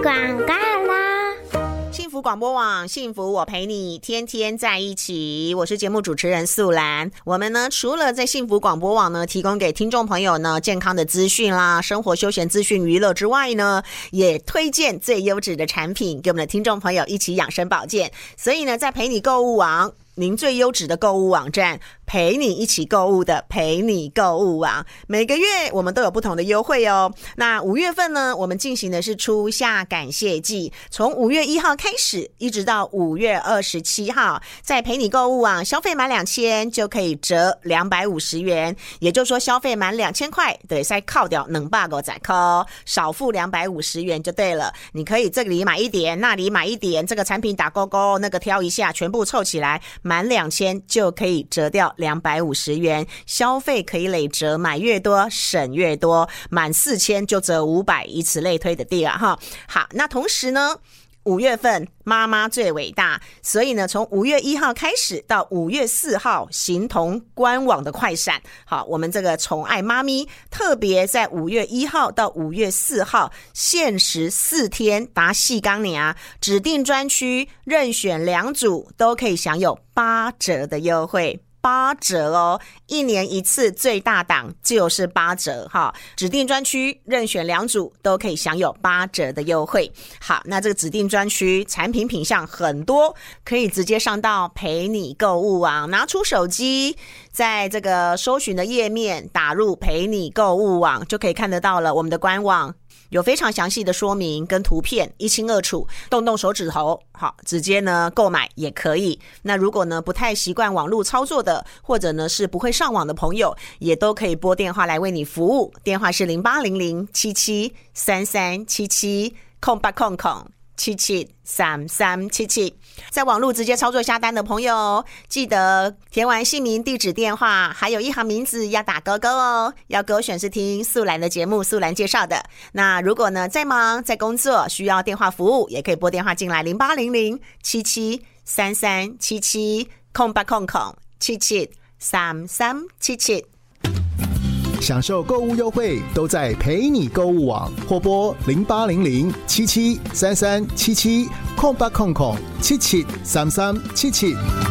广告啦！ 幸福广播网，幸福我陪你，天天在一起。我是节目主持人素兰。我们呢，除了在幸福广播网呢提供给听众朋友呢健康的资讯啦、生活休闲资讯、娱乐之外呢，也推荐最优质的产品给我们的听众朋友一起养生保健。所以呢，在陪你购物网，您最优质的购物网站，陪你一起购物的陪你购物网，每个月我们都有不同的优惠哦。那5月份呢，我们进行的是初夏感谢季，从5月1号开始，一直到5月27号，在陪你购物网消费满2000就可以折250元，也就是说消费满2000块，对，再扣掉250块，少付250元就对了。你可以这里买一点，那里买一点，这个产品打勾勾，那个挑一下，全部凑起来，满2000就可以折掉250元，消费可以累折，买越多省越多，满4000就折500，以此类推的地了哈。好，那同时呢，5月份妈妈最伟大，所以呢，从5月1号开始到5月4号，形同官网的快闪。好，我们这个宠爱妈咪，特别在5月1号到5月4号，限时4天，达细钢你啊，指定专区任选2组都可以享有8折的优惠。8折哦，一年一次最大档就是8折哈，指定专区任选2组都可以享有8折的优惠。好，那这个指定专区产品品项很多，可以直接上到陪你购物网，拿出手机，在这个搜寻的页面打入陪你购物网，就可以看得到了我们的官网。有非常详细的说明跟图片，一清二楚，动手指头，好，直接呢购买也可以。那如果呢不太习惯网络操作的，或者呢是不会上网的朋友，也都可以拨电话来为你服务，电话是08007733778800773377。在网络直接操作下单的朋友，记得填完姓名、地址、电话，还有1行名字要打勾勾哦，要勾选是听素兰的节目，素兰介绍的。那如果呢在忙在工作需要电话服务，也可以拨电话进来08007733778800773377。 享受购物优惠都在陪你购物网，或拨08007733778800773377。